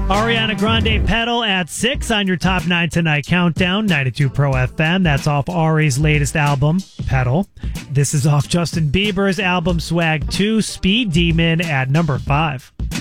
Ariana Grande, Pedal at 6 on your top 9 tonight countdown, 92 Pro FM. That's off Ari's latest album, Pedal. This is off Justin Bieber's album, Swag 2, Speed Demon at number 5.